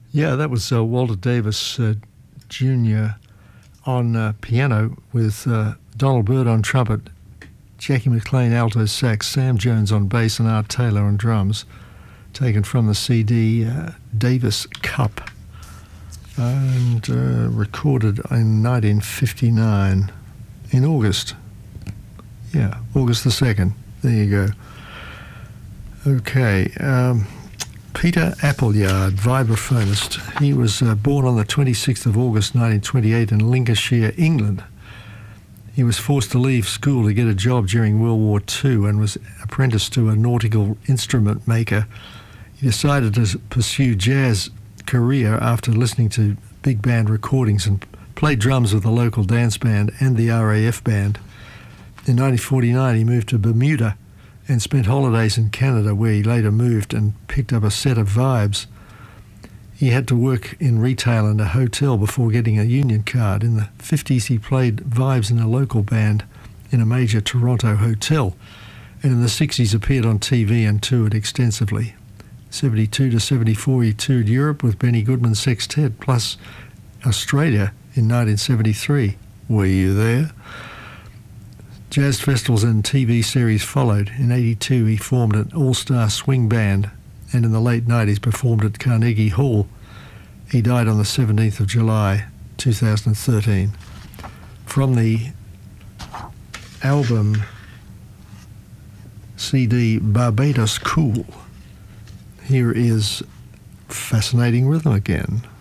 Yeah, that was Walter Davis Jr. on piano with Donald Byrd on trumpet, Jackie McLean alto sax, Sam Jones on bass and Art Taylor on drums, taken from the CD Davis Cup, and recorded in 1959 in August. Yeah, August the 2nd. There you go. Okay. Peter Appleyard, vibraphonist. He was born on the 26th of August 1928 in Lincolnshire, England. He was forced to leave school to get a job during World War II and was apprenticed to a nautical instrument maker. He decided to pursue jazz career after listening to big band recordings and played drums with the local dance band and the RAF band. In 1949, he moved to Bermuda and spent holidays in Canada, where he later moved and picked up a set of vibes. He had to work in retail and a hotel before getting a union card. In the 50s, he played vibes in a local band in a major Toronto hotel, and in the 60s appeared on TV and toured extensively. 72 to 74, he toured Europe with Benny Goodman's Sextet, plus Australia in 1973. Were you there? Jazz festivals and TV series followed. In 82, he formed an all-star swing band, and in the late 90s performed at Carnegie Hall. He died on the 17th of July, 2013. From the album CD Barbados Cool, here is Fascinating Rhythm again.